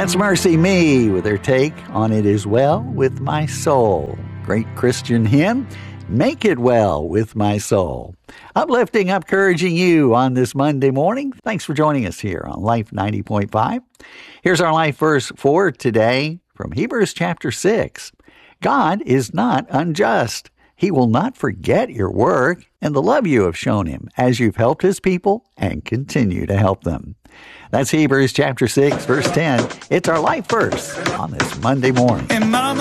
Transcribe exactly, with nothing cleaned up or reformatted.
That's Mercy Me with her take on It Is Well With My Soul. Great Christian hymn, Make It Well With My Soul. Uplifting, encouraging you on this Monday morning. Thanks for joining us here on Life ninety point five. Here's our life verse for today from Hebrews chapter six. God is not unjust. He will not forget your work and the love you have shown him as you've helped his people and continue to help them. That's Hebrews chapter six, verse ten. It's our life verse on this Monday morning.